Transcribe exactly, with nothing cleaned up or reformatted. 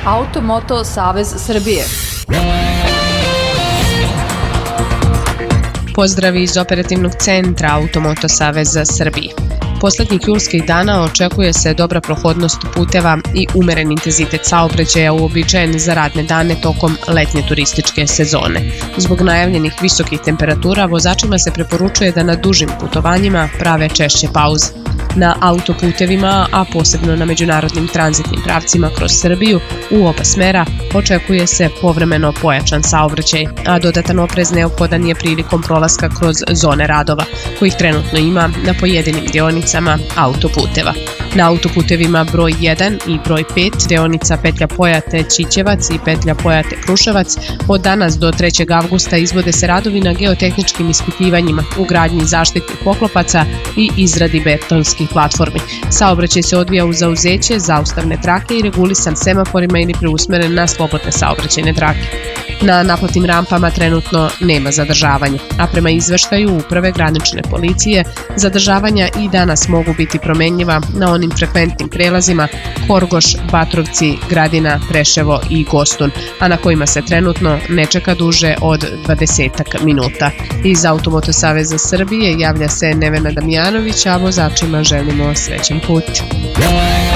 Automoto Savez Srbije. Pozdrav iz operativnog centra Automoto Saveza Srbije. Poslednjih julskih dana očekuje se dobra prohodnost puteva i umeren intenzitet saobraćaja uobičajen za radne dane tokom letnje turističke sezone. Zbog najavljenih visokih temperatura, vozačima se preporučuje da na dužim putovanjima prave češće pauze. Na autoputevima, a posebno na međunarodnim tranzitnim pravcima kroz Srbiju, u oba smera očekuje se povremeno pojačan saobraćaj, a dodatan oprez neophodan je prilikom prolaska kroz zone radova, kojih trenutno ima na pojedinim deonicama autoputeva. Na autoputevima broj jedan i broj pet, deonica petlja Pojate-Ćićevac i petlja Pojate-Kruševac, od danas do trećeg avgusta izvode se radovi na geotehničkim ispitivanjima, ugradnji zaštitnih poklopaca i izradi betonskih platformi. Saobraćaj se odvija u zauzeće, zaustavne trake i regulisan semaforima ili preusmeren na slobodne saobraćajne trake. Na naplatnim rampama trenutno nema zadržavanja, a prema izveštaju Uprave granične policije, zadržavanja i danas mogu biti promenljiva na onim frekventnim prelazima Horgoš, Batrovci, Gradina, Preševo i Gostun, a na kojima se trenutno ne čeka duže od dvadesetak minuta. Iz Automoto Saveza Srbije javlja se Nevena Damjanović, a vozačima želimo srećan put.